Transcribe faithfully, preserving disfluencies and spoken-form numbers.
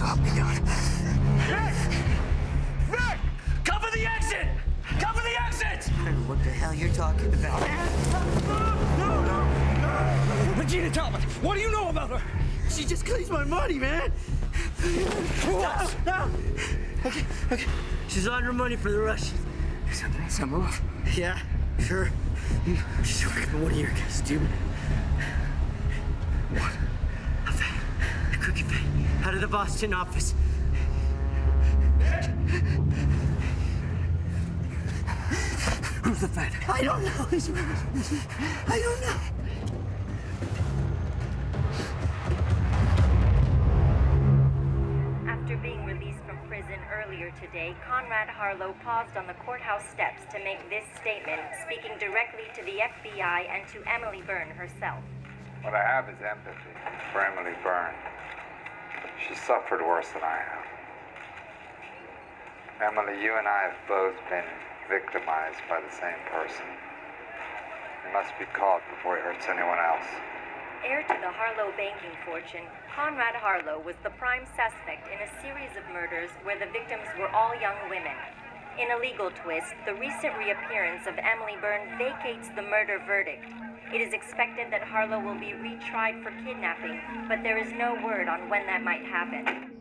So help me God. Nick! Nick! Cover the exit! Cover the exit! I don't know what the hell you're talking about. Regina Talbot, what do you know about her? She just cleans my money, man. No, no. Okay, okay. She's on her money for the Russians. Something else, I move. Yeah, sure. She's working for one of your guys, dude. What? A van. A crooked van. Out of the Boston office. Who's the fan? I don't know. I don't know. After being released from prison earlier today, Conrad Harlow paused on the courthouse steps to make this statement, speaking directly to the F B I and to Emily Byrne herself. What I have is empathy for Emily Byrne. She suffered worse than I have. Emily, you and I have both been victimized by the same person. He must be caught before he hurts anyone else. Heir to the Harlow banking fortune, Conrad Harlow was the prime suspect in a series of murders where the victims were all young women. In a legal twist, the recent reappearance of Emily Byrne vacates the murder verdict. It is expected that Harlow will be retried for kidnapping, but there is no word on when that might happen.